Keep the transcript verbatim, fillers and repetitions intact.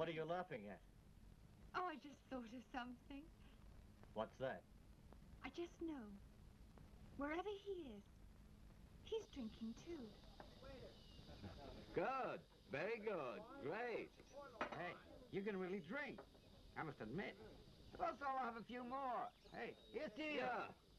What are you laughing at? Oh, I just thought of something. What's that? I just know. Wherever he is, he's drinking too. Good. Very good. Great. Hey, you can really drink. I must admit. Suppose I'll have a few more. Hey, here's to you. Yeah.